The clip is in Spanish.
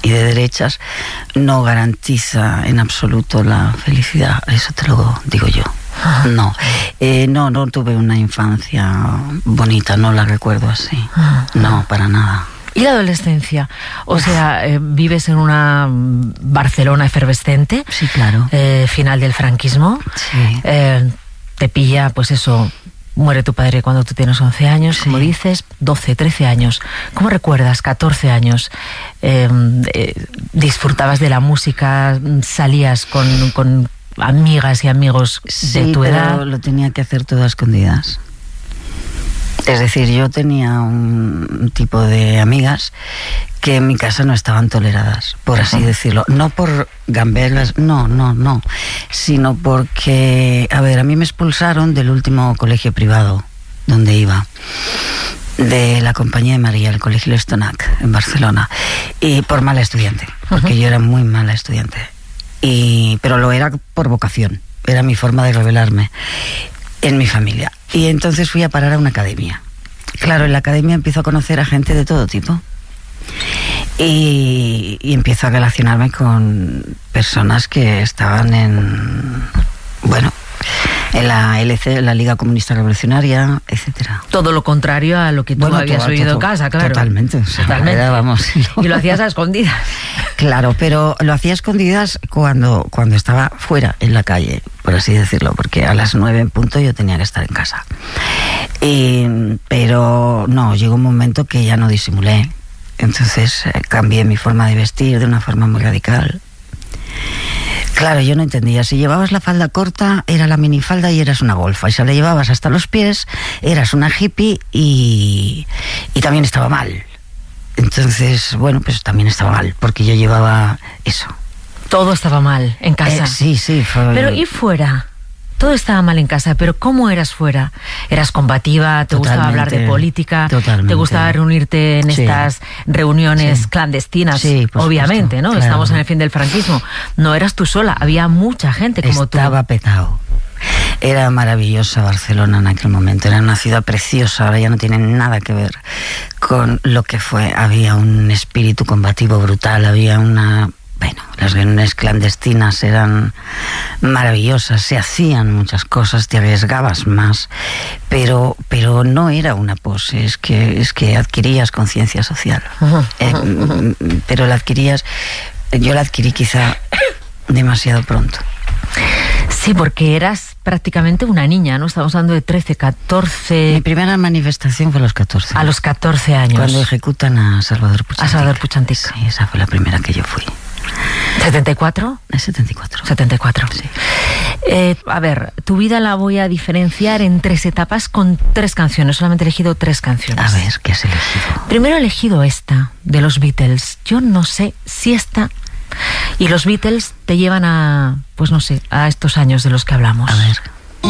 y de derechas no garantiza en absoluto la felicidad, eso te lo digo yo. No, no tuve una infancia bonita, no la recuerdo así, no, para nada. ¿Y la adolescencia? O sea, ¿vives en una Barcelona efervescente? Sí, claro. Final del franquismo. Sí. Te pilla, pues eso, muere tu padre cuando tú tienes 11 años, como dices, 12, 13 años. ¿Cómo recuerdas? 14 años. ¿Disfrutabas de la música? ¿Salías con amigas y amigos de tu edad? Pero lo tenía que hacer todo a escondidas. Es decir, yo tenía un tipo de amigas que en mi casa no estaban toleradas, por así decirlo. No por gambelas, no, sino porque, a ver, a mí me expulsaron del último colegio privado donde iba, de la Compañía de María, el Colegio L'Estonac, en Barcelona, y por mala estudiante, porque yo era muy mala estudiante. Pero lo era por vocación, era mi forma de rebelarme en mi familia. Y entonces fui a parar a una academia. Claro, en la academia empiezo a conocer a gente de todo tipo. Y empiezo a relacionarme con personas que estaban en la LC, la Liga Comunista Revolucionaria, etcétera. Todo lo contrario a lo que tú habías vivido en casa, claro. Totalmente. Totalmente. Y lo hacías a escondidas. Claro, pero lo hacía a escondidas cuando estaba fuera, en la calle, por así decirlo, porque a las 9 en punto yo tenía que estar en casa. Pero no, llegó un momento que ya no disimulé. Entonces cambié mi forma de vestir de una forma muy radical. Claro, yo no entendía. Si llevabas la falda corta, era la minifalda y eras una golfa. Y si la llevabas hasta los pies, eras una hippie y también estaba mal. Entonces, bueno, pues también estaba mal, porque yo llevaba eso. Todo estaba mal en casa. Sí. Pero ¿y fuera? Todo estaba mal en casa, pero ¿cómo eras fuera? ¿Eras combativa? ¿Te gustaba hablar de política? Totalmente. ¿Te gustaba reunirte en estas reuniones clandestinas? Sí, obviamente, ¿no? Claro. Estamos en el fin del franquismo. No eras tú sola, había mucha gente como tú. Estaba petado. Era maravillosa Barcelona en aquel momento, era una ciudad preciosa, ahora ya no tiene nada que ver con lo que fue. Había un espíritu combativo brutal, había las reuniones clandestinas eran maravillosas, se hacían muchas cosas, te arriesgabas más, pero no era una pose, es que adquirías conciencia social. Pero yo la adquirí quizá demasiado pronto. Sí, porque eras prácticamente una niña, ¿no? Estamos hablando de 13, 14... Mi primera manifestación fue a los 14. A los 14 años. Cuando ejecutan a Salvador Puig. A Salvador Puig. Sí, esa fue la primera que yo fui. ¿74? 74. 74. Sí. A ver, tu vida la voy a diferenciar en 3 etapas con 3 canciones. Solamente he elegido 3 canciones. A ver, ¿qué has elegido? Primero he elegido esta, de los Beatles. Yo no sé si esta... Y los Beatles te llevan a, pues no sé, a estos años de los que hablamos. A ver...